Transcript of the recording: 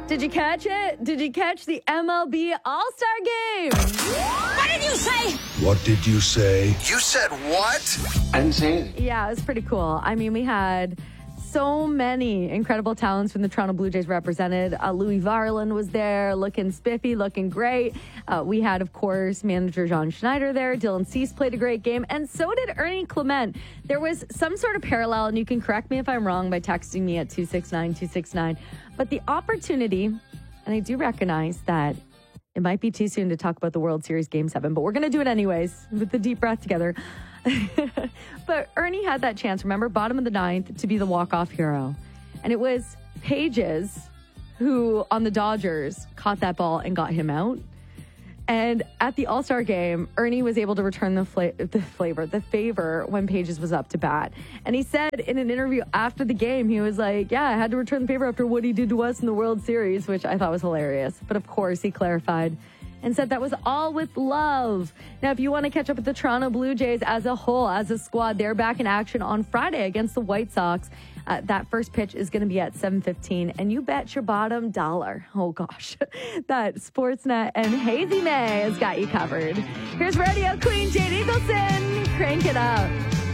Did you catch it? Did you catch the MLB All-Star Game? What did you say? What did you say? You said what? I didn't say anything. Yeah, it was pretty cool. I mean, we had so many incredible talents from the Toronto Blue Jays represented. Louis Varland was there, looking spiffy, looking great. We had, of course, manager John Schneider there. Dylan Cease played a great game, and so did Ernie Clement. There was some sort of parallel, and you can correct me if I'm wrong by texting me at 269-269. But the opportunity, and I do recognize that it might be too soon to talk about the World Series Game 7, but we're going to do it anyways with the deep breath together. But Ernie had that chance, remember, bottom of the ninth, to be the walk-off hero. And it was Pages who, on the Dodgers, caught that ball and got him out. And at the All-Star game, Ernie was able to return the favor when Pages was up to bat. And he said in an interview after the game, he was like, yeah, I had to return the favor after what he did to us in the World Series, which I thought was hilarious. But of course, he clarified and said that was all with love. Now, if you want to catch up with the Toronto Blue Jays as a whole, as a squad, they're back in action on Friday against the White Sox. That first pitch is going to be at 7:15, and you bet your bottom dollar, oh gosh, that Sportsnet and Hazy May has got you covered. Here's Radio Queen Jade Eagleson. Crank it up.